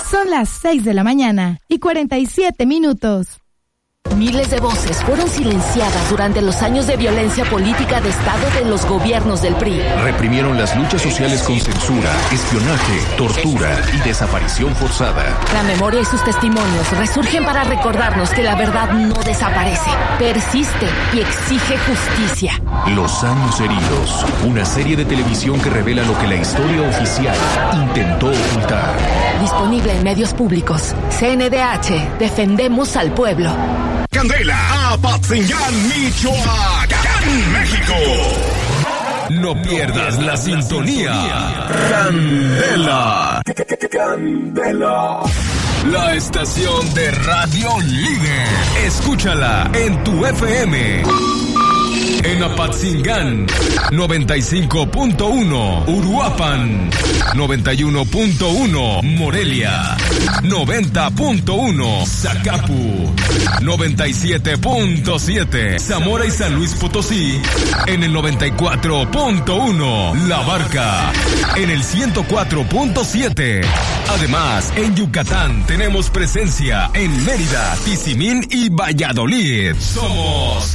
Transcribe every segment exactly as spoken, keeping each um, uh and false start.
Son las seis de la mañana y cuarenta y siete minutos. Miles de voces fueron silenciadas durante los años de violencia política de Estado de los gobiernos del P R I. Reprimieron las luchas sociales con censura, espionaje, tortura y desaparición forzada. La memoria y sus testimonios resurgen para recordarnos que la verdad no desaparece, persiste y exige justicia. Los años heridos, una serie de televisión que revela lo que la historia oficial intentó ocultar. Disponible en medios públicos. C N D H, defendemos al pueblo. Candela, Apatzingán, Michoacán, México. No pierdas la sintonía. Candela. Candela. La estación de radio líder. Escúchala en tu F M. En Apatzingán, noventa y cinco punto uno, Uruapan, noventa y uno punto uno, Morelia, noventa punto uno, Zacapu, noventa y siete punto siete, Zamora y San Luis Potosí, en el noventa y cuatro punto uno, La Barca, en el ciento cuatro punto siete. Además, en Yucatán tenemos presencia en Mérida, Tizimín y Valladolid. Somos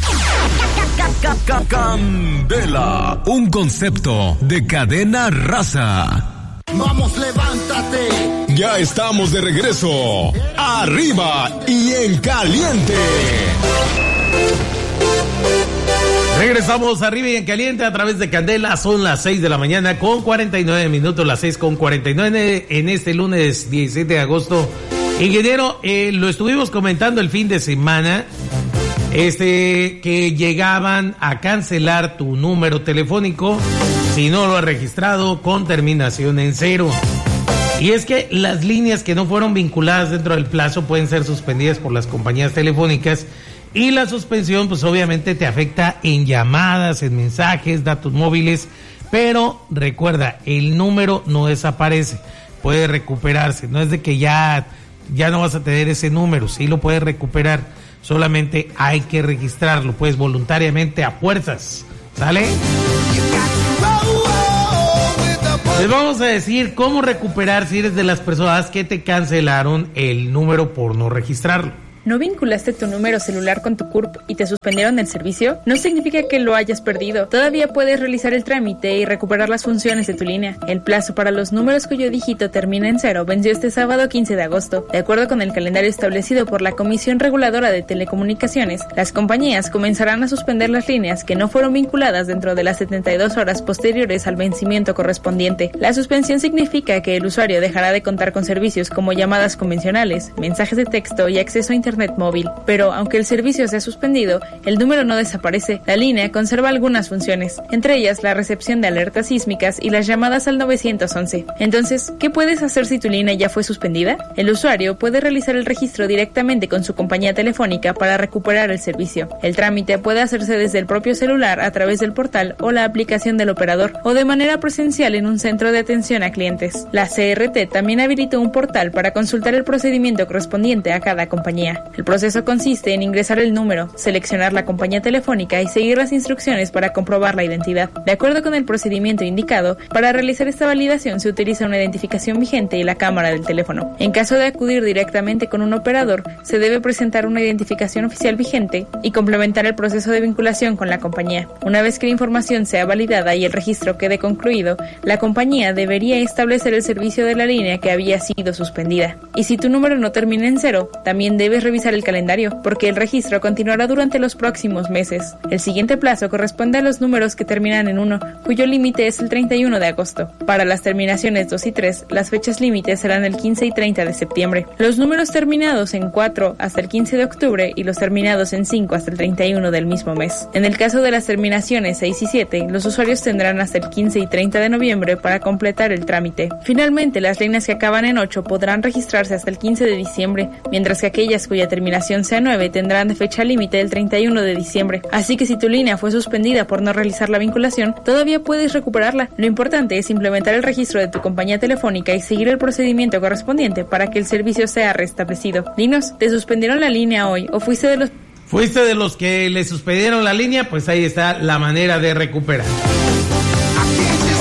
Candela, un concepto de cadena raza. Vamos, levántate. Ya estamos de regreso. Arriba y en caliente. Regresamos arriba y en caliente a través de Candela. Son las seis de la mañana con cuarenta y nueve minutos, las seis con cuarenta y nueve en este lunes diecisiete de agosto. Ingeniero, eh, lo estuvimos comentando el fin de semana. Este, que llegaban a cancelar tu número telefónico si no lo has registrado con terminación en cero. Y es que las líneas que no fueron vinculadas dentro del plazo pueden ser suspendidas por las compañías telefónicas y la suspensión pues obviamente te afecta en llamadas, en mensajes, datos móviles, pero recuerda, el número no desaparece, puede recuperarse, no es de que ya, ya no vas a tener ese número, sí lo puedes recuperar. Solamente hay que registrarlo, pues voluntariamente a fuerzas, ¿sale? Les vamos a decir cómo recuperar si eres de las personas que te cancelaron el número por no registrarlo. ¿No vinculaste tu número celular con tu C U R P y te suspendieron el servicio? No significa que lo hayas perdido. Todavía puedes realizar el trámite y recuperar las funciones de tu línea. El plazo para los números cuyo dígito termina en cero venció este sábado quince de agosto. De acuerdo con el calendario establecido por la Comisión Reguladora de Telecomunicaciones, las compañías comenzarán a suspender las líneas que no fueron vinculadas dentro de las setenta y dos horas posteriores al vencimiento correspondiente. La suspensión significa que el usuario dejará de contar con servicios como llamadas convencionales, mensajes de texto y acceso a internet móvil, pero aunque el servicio sea suspendido, el número no desaparece. La línea conserva algunas funciones, entre ellas la recepción de alertas sísmicas y las llamadas al nueve once. Entonces, ¿qué puedes hacer si tu línea ya fue suspendida? El usuario puede realizar el registro directamente con su compañía telefónica para recuperar el servicio. El trámite puede hacerse desde el propio celular a través del portal o la aplicación del operador, o de manera presencial en un centro de atención a clientes. La C R T también habilitó un portal para consultar el procedimiento correspondiente a cada compañía. El proceso consiste en ingresar el número, seleccionar la compañía telefónica y seguir las instrucciones para comprobar la identidad. De acuerdo con el procedimiento indicado, para realizar esta validación se utiliza una identificación vigente y la cámara del teléfono. En caso de acudir directamente con un operador, se debe presentar una identificación oficial vigente y complementar el proceso de vinculación con la compañía. Una vez que la información sea validada y el registro quede concluido, la compañía debería establecer el servicio de la línea que había sido suspendida. Y si tu número no termina en cero, también debes revisar el calendario, porque el registro continuará durante los próximos meses. El siguiente plazo corresponde a los números que terminan en uno, cuyo límite es el treinta y uno de agosto. Para las terminaciones dos y tres, las fechas límites serán el quince y treinta de septiembre. Los números terminados en cuatro hasta el quince de octubre y los terminados en cinco hasta el treinta y uno del mismo mes. En el caso de las terminaciones seis y siete, los usuarios tendrán hasta el quince y treinta de noviembre para completar el trámite. Finalmente, las líneas que acaban en ocho podrán registrarse hasta el quince de diciembre, mientras que aquellas cuya terminación C nueve tendrán de fecha límite el treinta y uno de diciembre. Así que si tu línea fue suspendida por no realizar la vinculación, todavía puedes recuperarla. Lo importante es implementar el registro de tu compañía telefónica y seguir el procedimiento correspondiente para que el servicio sea restablecido. Dinos, ¿te suspendieron la línea hoy o fuiste de los... ¿Fuiste de los que le suspendieron la línea? Pues ahí está la manera de recuperar.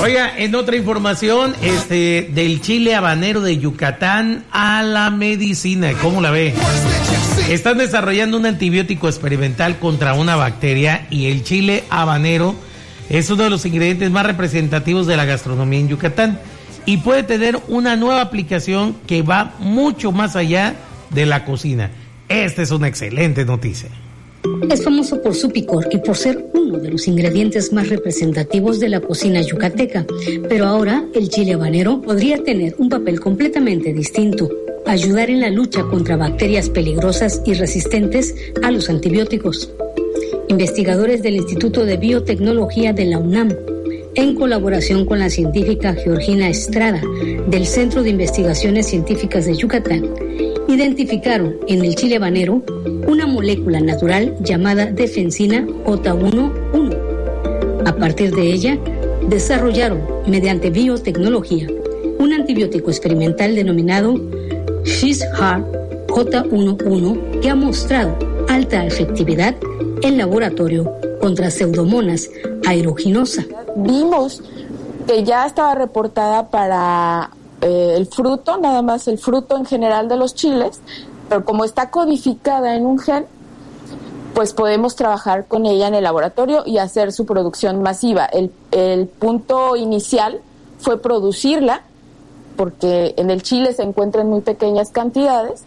Oiga, en otra información, este, del chile habanero de Yucatán a la medicina, ¿cómo la ve? Están desarrollando un antibiótico experimental contra una bacteria y el chile habanero es uno de los ingredientes más representativos de la gastronomía en Yucatán y puede tener una nueva aplicación que va mucho más allá de la cocina. Esta es una excelente noticia. Es famoso por su picor y por ser uno de los ingredientes más representativos de la cocina yucateca, pero ahora el chile habanero podría tener un papel completamente distinto, ayudar en la lucha contra bacterias peligrosas y resistentes a los antibióticos. Investigadores del Instituto de Biotecnología de la UNAM, en colaboración con la científica Georgina Estrada del Centro de Investigaciones Científicas de Yucatán, identificaron en el chile habanero una molécula natural llamada defensina J uno uno. A partir de ella, desarrollaron, mediante biotecnología, un antibiótico experimental denominado Shishar J once que ha mostrado alta efectividad en laboratorio contra Pseudomonas aeruginosa. Vimos que ya estaba reportada para eh, el fruto, nada más el fruto en general de los chiles, pero como está codificada en un gen, pues podemos trabajar con ella en el laboratorio y hacer su producción masiva. El, el punto inicial fue producirla, porque en el chile se encuentra en muy pequeñas cantidades,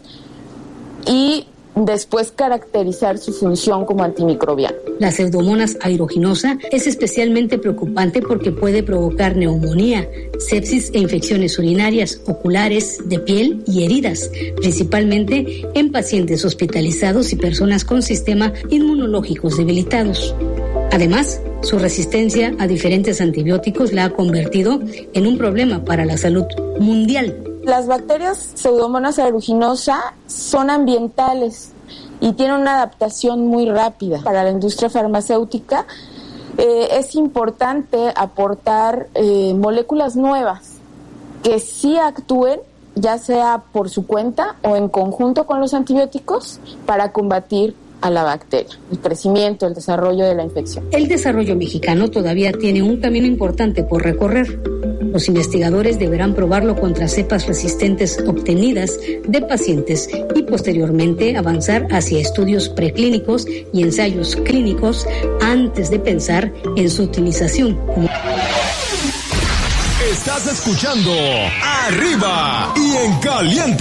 y después caracterizar su función como antimicrobiano. La Pseudomonas aeruginosa es especialmente preocupante porque puede provocar neumonía, sepsis e infecciones urinarias, oculares, de piel y heridas, principalmente en pacientes hospitalizados y personas con sistemas inmunológicos debilitados. Además, su resistencia a diferentes antibióticos la ha convertido en un problema para la salud mundial. Las bacterias Pseudomonas aeruginosa son ambientales y tienen una adaptación muy rápida. Para la industria farmacéutica eh, es importante aportar eh, moléculas nuevas que sí actúen, ya sea por su cuenta o en conjunto con los antibióticos, para combatir a la bacteria, el crecimiento, el desarrollo de la infección. El desarrollo mexicano todavía tiene un camino importante por recorrer. Los investigadores deberán probarlo contra cepas resistentes obtenidas de pacientes y posteriormente avanzar hacia estudios preclínicos y ensayos clínicos antes de pensar en su utilización. Estás escuchando Arriba y en Caliente.